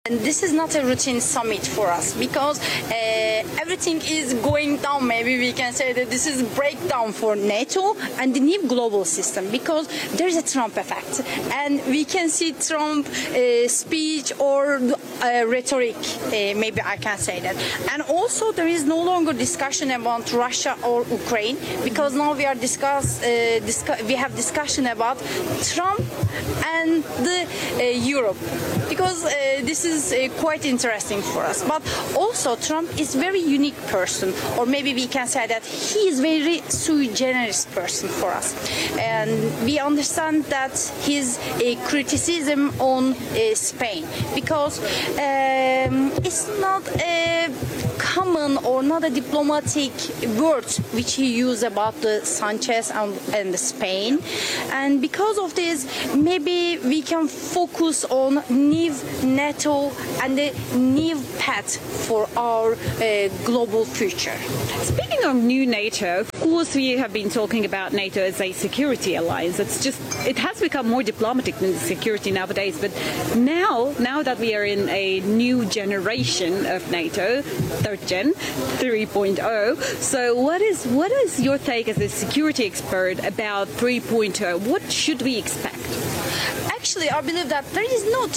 And this is not a routine summit for us because everything is going down. Maybe we can say that this is breakdown for NATO and the new global system because there is a Trump effect, and we can see Trump speech or rhetoric. Maybe I can say that, and also there is no longer discussion about Russia or Ukraine because now we have discussion about Trump and the Europe because this is quite interesting for us. But also Trump is very unique person, or maybe we can say that he is very sui generis person for us, and we understand that his criticism on Spain because it's not a common or not a diplomatic word which he used about the Sanchez and Spain, and because of this maybe we can focus on new NATO and the new path for our global future. Speaking of new NATO, of course we have been talking about NATO as a security alliance. It has become more diplomatic than security nowadays, but now that we are in a new generation of NATO, third gen, 3.0, so what is your take as a security expert about 3.0? What should we expect? Actually, I believe that there is no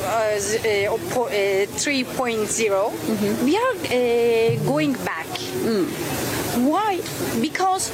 3.0. We are going back. Why? Because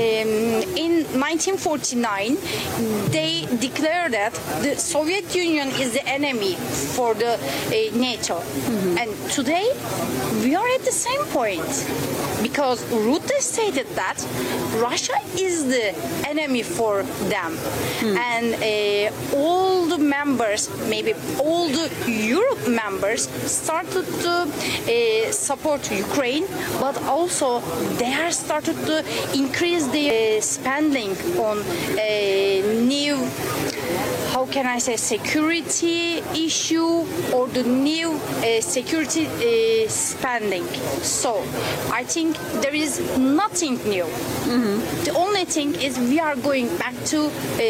in 1949 they declared that the Soviet Union is the enemy for the NATO, and today we are at the same point because Rutte stated that Russia is the enemy for them, and all the members, maybe all the Europe members, started to support Ukraine, but also they are started to increase the spending on new, how can I say, security issue or the new security spending. So I think there is nothing new. The only thing is we are going back to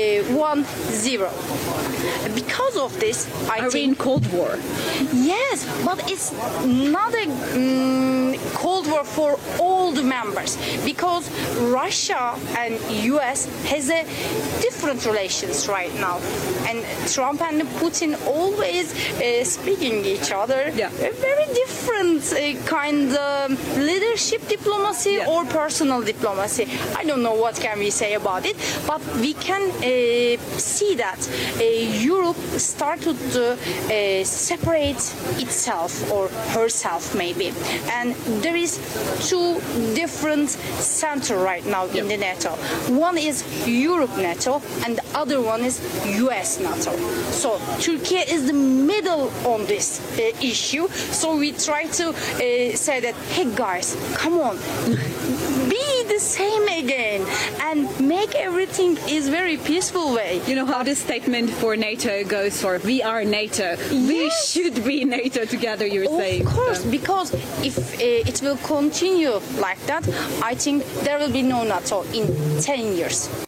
1-0. Because of this, Are we in Cold War? Yes, but it's not a Cold War for all the members because Russia and US has a different relations right now, and Trump and Putin always speaking each other. Yeah. A very different kind of leadership diplomacy or personal diplomacy. I don't know what can we say about it, but we can see that Europe started to separate itself or herself maybe, and there is two different center right now in the NATO. One is Europe NATO and the other one is US NATO. So Turkey is the middle on this issue. So we try to say that, hey guys, come on, be the same again and make everything is very peaceful way. You know how this statement for NATO goes for we are NATO. We should be NATO together, you're saying. Of course, because if it will continue like that, I think there will be no NATO in 10 years.